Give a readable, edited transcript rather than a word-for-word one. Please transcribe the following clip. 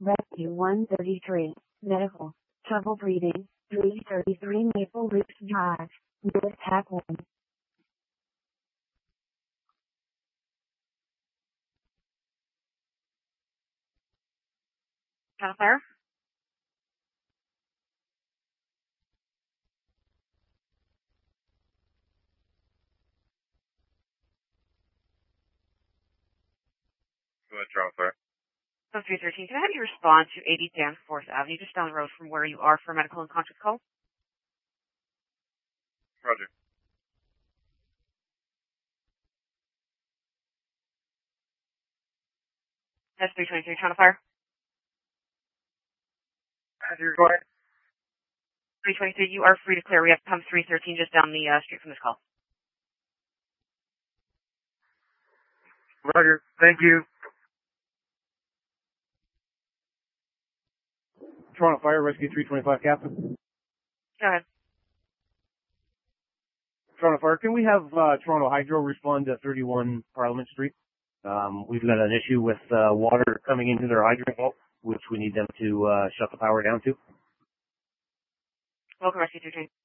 Rescue 133, medical, trouble breathing, 333 Maple Ridge Drive, North Tack 1. Town Fire? Go ahead, Toronto Fire. 313, can I have you respond to 80 Danforth Avenue, just down the road from where you are, for a medical unconscious call? Roger. That's 323, Town Fire. Go ahead. 323, you are free to clear. We have pump 313 just down the street from this call. Roger. Thank you. Toronto Fire, Rescue 325, Captain. Go ahead. Toronto Fire, can we have Toronto Hydro respond to 31 Parliament Street? We've got an issue with water coming into their hydrant vault, which we need them to shut the power down to. Welcome, Rescue 313.